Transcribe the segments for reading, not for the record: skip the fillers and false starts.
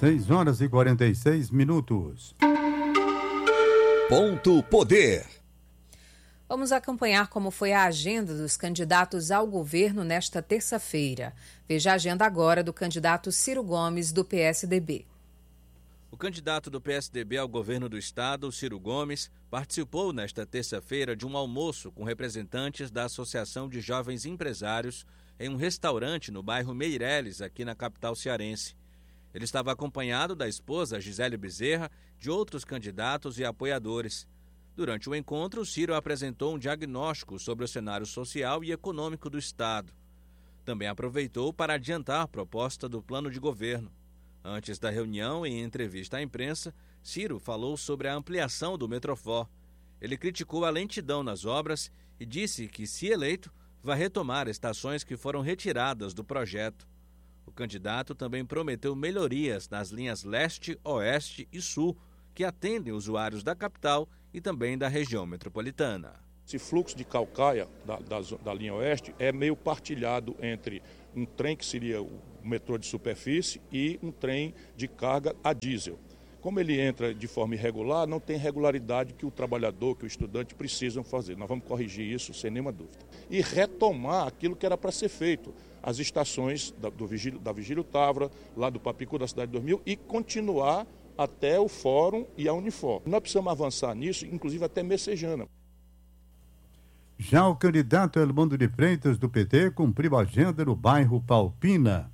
6h46. Ponto Poder. Vamos acompanhar como foi a agenda dos candidatos ao governo nesta terça-feira. Veja a agenda agora do candidato Ciro Gomes, do PSDB. O candidato do PSDB ao governo do estado, Ciro Gomes, participou nesta terça-feira de um almoço com representantes da Associação de Jovens Empresários em um restaurante no bairro Meireles, aqui na capital cearense. Ele estava acompanhado da esposa Gisele Bezerra, de outros candidatos e apoiadores. Durante o encontro, Ciro apresentou um diagnóstico sobre o cenário social e econômico do estado. Também aproveitou para adiantar a proposta do plano de governo. Antes da reunião, em entrevista à imprensa, Ciro falou sobre a ampliação do Metrofó. Ele criticou a lentidão nas obras e disse que, se eleito, vai retomar estações que foram retiradas do projeto. O candidato também prometeu melhorias nas linhas Leste, Oeste e Sul, que atendem usuários da capital e também da região metropolitana. Esse fluxo de calcaia da linha Oeste é meio partilhado entre um trem que seria o metrô de superfície e um trem de carga a diesel. Como ele entra de forma irregular, não tem regularidade que o trabalhador, que o estudante precisam fazer. Nós vamos corrigir isso sem nenhuma dúvida. E retomar aquilo que era para ser feito. As estações da Vigílio Távora, lá do Papicu da Cidade 2000 e continuar até o Fórum e a Unifor. Nós precisamos avançar nisso, inclusive até Messejana. Já o candidato Elmano de Freitas, do PT, cumpriu a agenda no bairro Palpina.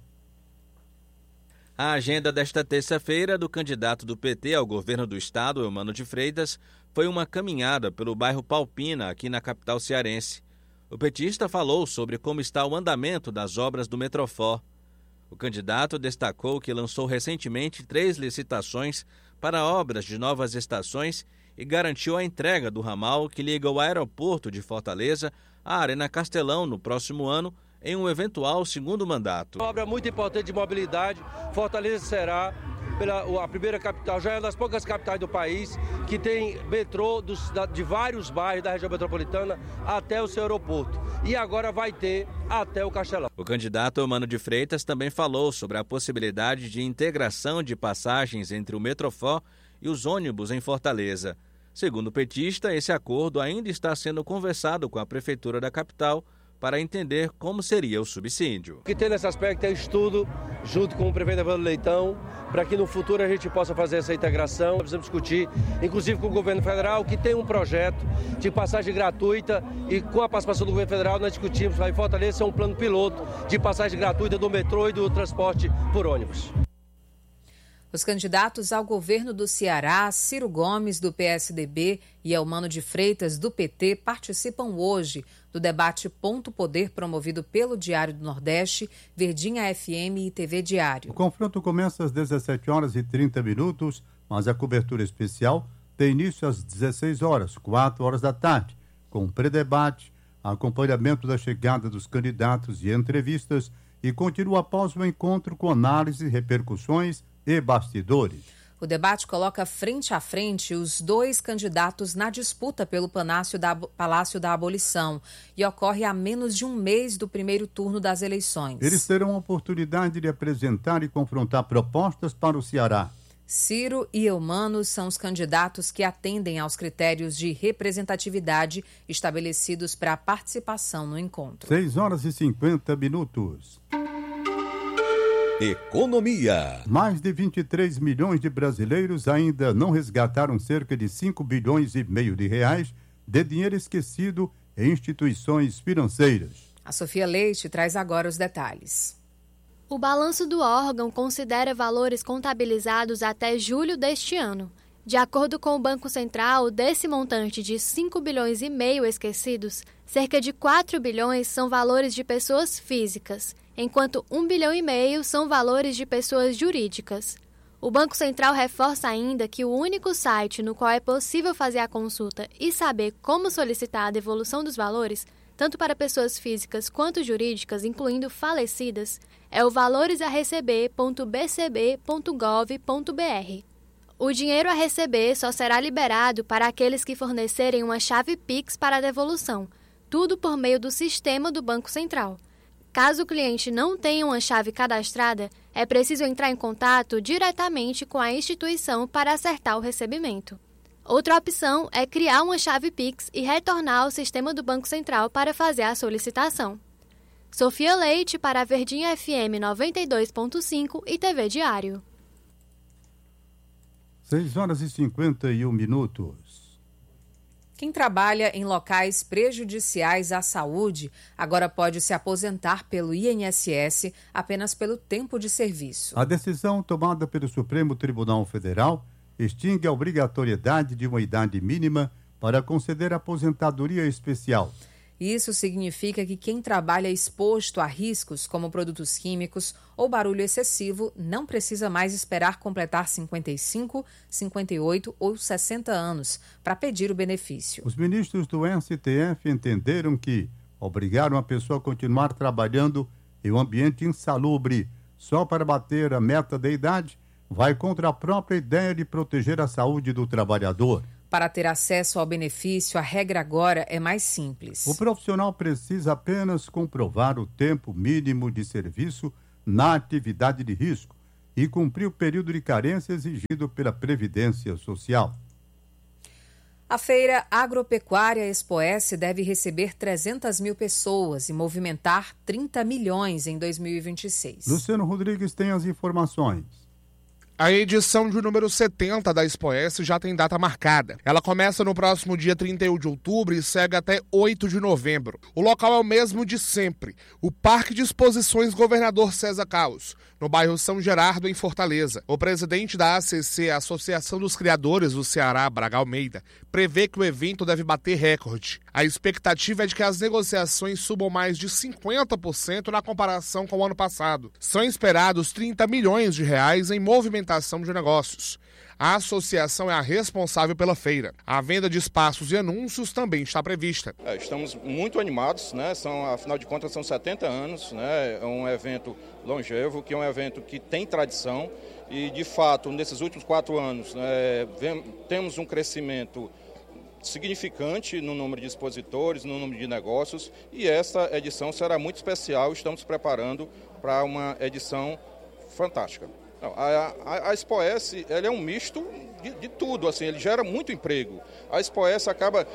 A agenda desta terça-feira do candidato do PT ao governo do estado, Elmano de Freitas, foi uma caminhada pelo bairro Palpina, aqui na capital cearense. O petista falou sobre como está o andamento das obras do Metrofó. O candidato destacou que lançou recentemente 3 licitações para obras de novas estações e garantiu a entrega do ramal que liga o aeroporto de Fortaleza à Arena Castelão no próximo ano, em um eventual segundo mandato. Uma obra muito importante de mobilidade. Fortaleza será a primeira capital, já é uma das poucas capitais do país que tem metrô de vários bairros da região metropolitana até o seu aeroporto. E agora vai ter até o Castelão. O candidato Elmano de Freitas também falou sobre a possibilidade de integração de passagens entre o Metrofó e os ônibus em Fortaleza. Segundo o petista, esse acordo ainda está sendo conversado com a prefeitura da capital para entender como seria o subsídio. O que tem nesse aspecto é estudo, junto com o prefeito Evandro Leitão, para que no futuro a gente possa fazer essa integração. Precisamos discutir, inclusive com o governo federal, que tem um projeto de passagem gratuita e com a participação do governo federal nós discutimos lá em Fortaleza um plano piloto de passagem gratuita do metrô e do transporte por ônibus. Os candidatos ao governo do Ceará, Ciro Gomes, do PSDB, e Elmano de Freitas, do PT, participam hoje do debate Ponto Poder, promovido pelo Diário do Nordeste, Verdinha FM e TV Diário. O confronto começa às 17h30, mas a cobertura especial tem início às 16h, 4 horas da tarde, com pré-debate, acompanhamento da chegada dos candidatos e entrevistas, e continua após o encontro com análise, repercussões e bastidores. O debate coloca frente a frente os 2 candidatos na disputa pelo Palácio da Abolição e ocorre a menos de um mês do primeiro turno das eleições. Eles terão a oportunidade de apresentar e confrontar propostas para o Ceará. Ciro e Elmano são os candidatos que atendem aos critérios de representatividade estabelecidos para a participação no encontro. 6h50. Economia. Mais de 23 milhões de brasileiros ainda não resgataram cerca de 5 bilhões e meio de reais de dinheiro esquecido em instituições financeiras. A Sofia Leite traz agora os detalhes. O balanço do órgão considera valores contabilizados até julho deste ano. De acordo com o Banco Central, desse montante de 5 bilhões e meio esquecidos, cerca de 4 bilhões são valores de pessoas físicas, enquanto 1 bilhão e meio são valores de pessoas jurídicas. O Banco Central reforça ainda que o único site no qual é possível fazer a consulta e saber como solicitar a devolução dos valores, tanto para pessoas físicas quanto jurídicas, incluindo falecidas, é o valoresareceber.bcb.gov.br. O dinheiro a receber só será liberado para aqueles que fornecerem uma chave Pix para a devolução, tudo por meio do sistema do Banco Central. Caso o cliente não tenha uma chave cadastrada, é preciso entrar em contato diretamente com a instituição para acertar o recebimento. Outra opção é criar uma chave Pix e retornar ao sistema do Banco Central para fazer a solicitação. Sofia Leite para a Verdinha FM 92.5 e TV Diário. 6h51. Quem trabalha em locais prejudiciais à saúde agora pode se aposentar pelo INSS apenas pelo tempo de serviço. A decisão tomada pelo Supremo Tribunal Federal extingue a obrigatoriedade de uma idade mínima para conceder aposentadoria especial. Isso significa que quem trabalha exposto a riscos como produtos químicos ou barulho excessivo não precisa mais esperar completar 55, 58 ou 60 anos para pedir o benefício. Os ministros do STF entenderam que obrigar uma pessoa a continuar trabalhando em um ambiente insalubre só para bater a meta da idade vai contra a própria ideia de proteger a saúde do trabalhador. Para ter acesso ao benefício, a regra agora é mais simples. O profissional precisa apenas comprovar o tempo mínimo de serviço na atividade de risco e cumprir o período de carência exigido pela Previdência Social. A Feira Agropecuária Expoesse deve receber 300 mil pessoas e movimentar 30 milhões em 2026. Luciano Rodrigues tem as informações. A edição de número 70 da Expoesse já tem data marcada. Ela começa no próximo dia 31 de outubro e segue até 8 de novembro. O local é o mesmo de sempre, o Parque de Exposições Governador César Caos, no bairro São Gerardo, em Fortaleza. O presidente da ACC, a Associação dos Criadores do Ceará, Braga Almeida, prevê que o evento deve bater recorde. A expectativa é de que as negociações subam mais de 50% na comparação com o ano passado. São esperados 30 milhões de reais em movimentação de negócios. A associação é a responsável pela feira. A venda de espaços e anúncios também está prevista. Estamos muito animados, né? Afinal de contas, são 70 anos, né? É um evento longevo, que é um evento que tem tradição e, de fato, nesses últimos 4 anos, temos um crescimento significante no número de expositores, no número de negócios, e essa edição será muito especial. Estamos preparando para uma edição fantástica. A Expoesse, ela é um misto de tudo, assim, ele gera muito emprego. A Expoesse acaba,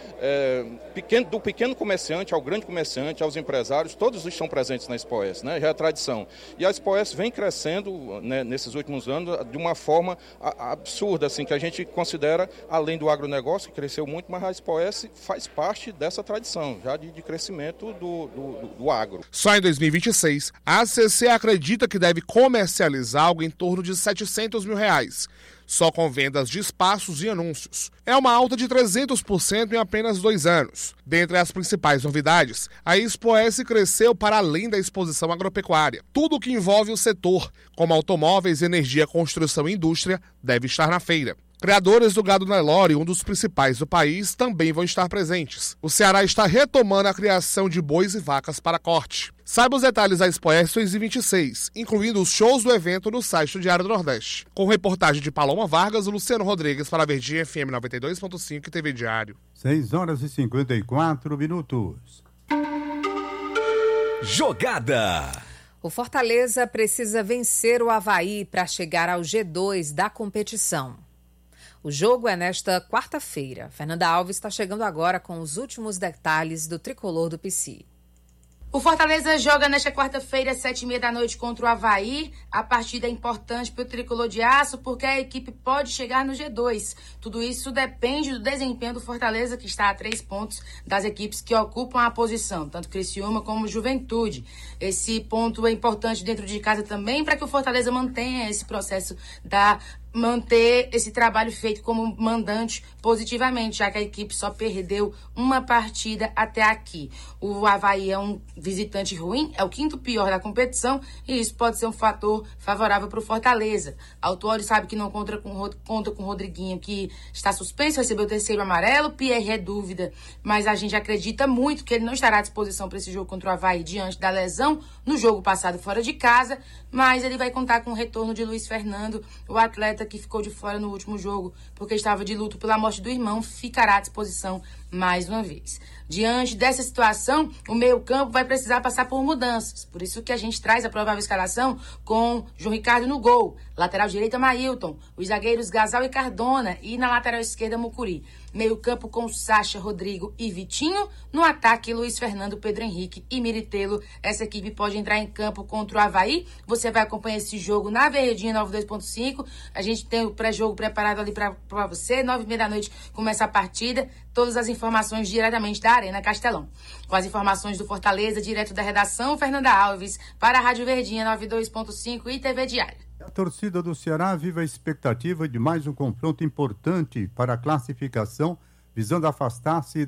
do pequeno comerciante ao grande comerciante, aos empresários, todos estão presentes na Expoesse, né? Já é tradição. E a Expoesse vem crescendo, né, nesses últimos anos de uma forma absurda, assim, que a gente considera, além do agronegócio, que cresceu muito, mas a Expoesse faz parte dessa tradição, já de crescimento do agro. Só em 2026, a ACC acredita que deve comercializar algo em torno de R$700 mil, só com vendas de espaços e anúncios. É uma alta de 300% em apenas 2 anos. Dentre as principais novidades, a Expoesse cresceu para além da exposição agropecuária. Tudo o que envolve o setor, como automóveis, energia, construção e indústria, deve estar na feira. Criadores do gado Nelore, um dos principais do país, também vão estar presentes. O Ceará está retomando a criação de bois e vacas para corte. Saiba os detalhes da Expoesse 2026, incluindo os shows do evento no site do Diário do Nordeste. Com reportagem de Paloma Vargas, Luciano Rodrigues para a Verdinha FM 92.5 e TV Diário. 6h54. Jogada. O Fortaleza precisa vencer o Avaí para chegar ao G2 da competição. O jogo é nesta quarta-feira. Fernanda Alves está chegando agora com os últimos detalhes do tricolor do PC. O Fortaleza joga nesta quarta-feira, às 7h30 contra o Avaí. A partida é importante para o tricolor de aço, porque a equipe pode chegar no G2. Tudo isso depende do desempenho do Fortaleza, que está a 3 pontos das equipes que ocupam a posição, tanto Criciúma como Juventude. Esse ponto é importante dentro de casa também, para que o Fortaleza mantenha esse processo manter esse trabalho feito como mandante positivamente, já que a equipe só perdeu uma partida até aqui. O Avaí é um visitante ruim, é o 5º pior da competição, e isso pode ser um fator favorável para o Fortaleza. Autuori sabe que não conta com o Rodriguinho, que está suspenso, recebeu o 3º amarelo. Pierre é dúvida, mas a gente acredita muito que ele não estará à disposição para esse jogo contra o Avaí diante da lesão no jogo passado fora de casa, mas ele vai contar com o retorno de Luiz Fernando, o atleta que ficou de fora no último jogo porque estava de luto pela morte do irmão, ficará à disposição mais uma vez. Diante dessa situação, o meio-campo vai precisar passar por mudanças. Por isso que a gente traz a provável escalação com João Ricardo no gol, lateral direita Mailton, os zagueiros Gasal e Cardona e na lateral esquerda Mucuri. Meio-campo com Sacha, Rodrigo e Vitinho. No ataque, Luiz Fernando, Pedro Henrique e Miritelo. Essa equipe pode entrar em campo contra o Avaí. Você vai acompanhar esse jogo na Verdinha 92.5. A gente tem o pré-jogo preparado ali para você. 9h30 da noite começa a partida. Todas as informações diretamente da Arena Castelão. Com as informações do Fortaleza, direto da redação, Fernanda Alves, para a Rádio Verdinha 92.5 e TV Diário. A torcida do Ceará vive a expectativa de mais um confronto importante para a classificação, visando afastar-se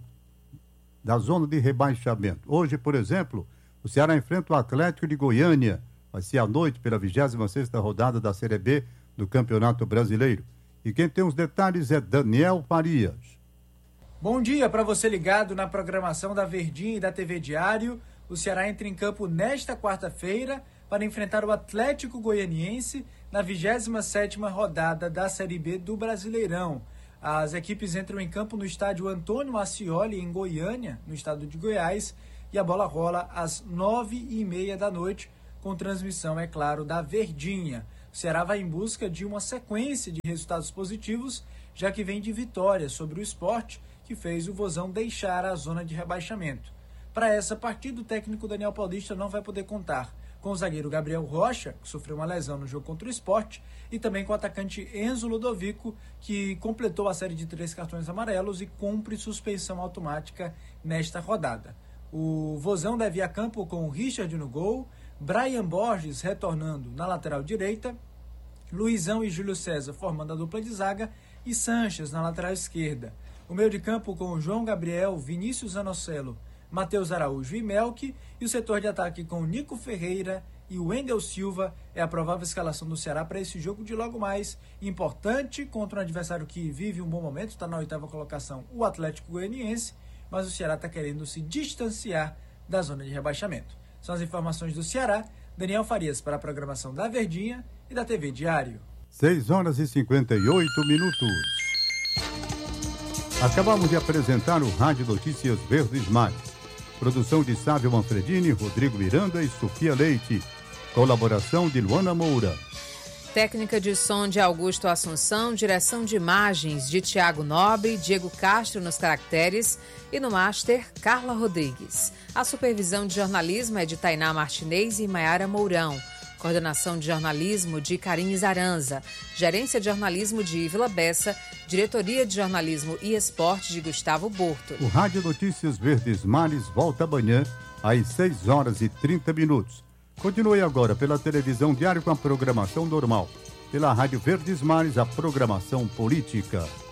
da zona de rebaixamento. Hoje, por exemplo, o Ceará enfrenta o Atlético de Goiânia. Vai ser à noite pela 26ª rodada da Série B do Campeonato Brasileiro. E quem tem os detalhes é Daniel Farias. Bom dia para você ligado na programação da Verdinha e da TV Diário. O Ceará entra em campo nesta quarta-feira para enfrentar o Atlético Goianiense na 27ª rodada da Série B do Brasileirão. As equipes entram em campo no estádio Antônio Ascioli, em Goiânia, no estado de Goiás, e a bola rola às 9h30 da noite, com transmissão, é claro, da Verdinha. O Ceará vai em busca de uma sequência de resultados positivos, já que vem de vitória sobre o Sport, que fez o Vozão deixar a zona de rebaixamento. Para essa partida, o técnico Daniel Paulista não vai poder contar com o zagueiro Gabriel Rocha, que sofreu uma lesão no jogo contra o Sport, e também com o atacante Enzo Ludovico, que completou a série de 3 cartões amarelos e cumpre suspensão automática nesta rodada. O Vozão deve ir a campo com o Richard no gol, Brian Borges retornando na lateral direita, Luizão e Júlio César formando a dupla de zaga e Sanches na lateral esquerda. O meio de campo com João Gabriel, Vinícius Anocelo, Matheus Araújo e Melk, e o setor de ataque com Nico Ferreira e Wendel Silva é a provável escalação do Ceará para esse jogo de logo mais importante contra um adversário que vive um bom momento, está na 8ª colocação, o Atlético Goianiense, mas o Ceará está querendo se distanciar da zona de rebaixamento. São as informações do Ceará. Daniel Farias para a programação da Verdinha e da TV Diário. 6h58. Acabamos de apresentar o Rádio Notícias Verdes Mares. Produção de Sávio Manfredini, Rodrigo Miranda e Sofia Leite. Colaboração de Luana Moura. Técnica de som de Augusto Assunção, direção de imagens de Tiago Nobre, Diego Castro nos caracteres e no master, Carla Rodrigues. A supervisão de jornalismo é de Tainá Martinez e Maiara Mourão. Coordenação de jornalismo de Karine Zaranza. Gerência de jornalismo de Vila Bessa. Diretoria de jornalismo e esporte de Gustavo Borto. O Rádio Notícias Verdes Mares volta amanhã às 6h30. Continue agora pela televisão diário com a programação normal. Pela Rádio Verdes Mares, a programação política.